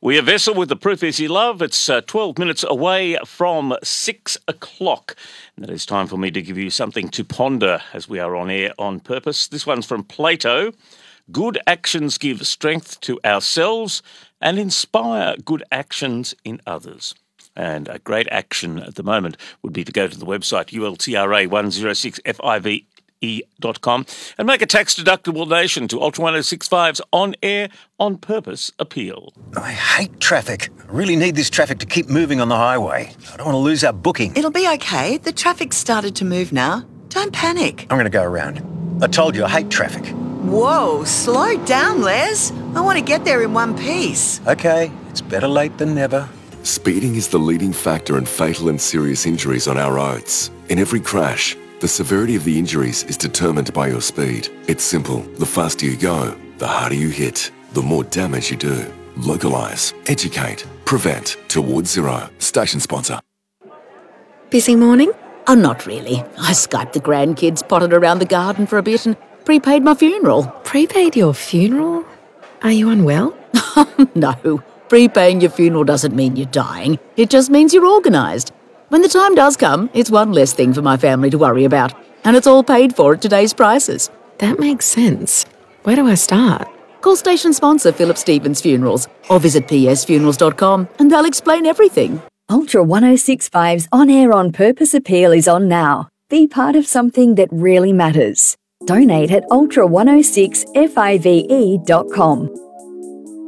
We are Vessel with The Proof Is You Love. It's 12 minutes away from 6 o'clock. And that is time for me to give you something to ponder as we are on air on purpose. This one's from Plato. Good actions give strength to ourselves and inspire good actions in others. And a great action at the moment would be to go to the website ultra106five.com and make a tax-deductible donation to Ultra 1065's On Air on Purpose appeal. I hate traffic. I really need this traffic to keep moving on the highway. I don't want to lose our booking. It'll be okay. The traffic's started to move now. Don't panic. I'm going to go around. I told you I hate traffic. Whoa, slow down, Les. I want to get there in one piece. Okay, it's better late than never. Speeding is the leading factor in fatal and serious injuries on our roads. In every crash, the severity of the injuries is determined by your speed. It's simple. The faster you go, the harder you hit, the more damage you do. Localise, educate, prevent towards zero. Station sponsor. Busy morning? Oh, not really. I Skyped the grandkids, potted around the garden for a bit and prepaid my funeral. Prepaid your funeral? Are you unwell? No. Prepaying your funeral doesn't mean you're dying. It just means you're organised. When the time does come, it's one less thing for my family to worry about. And it's all paid for at today's prices. That makes sense. Where do I start? Call station sponsor Philip Stevens Funerals or visit psfunerals.com and they'll explain everything. Ultra 1065's On Air on Purpose appeal is on now. Be part of something that really matters. Donate at ultra106five.com.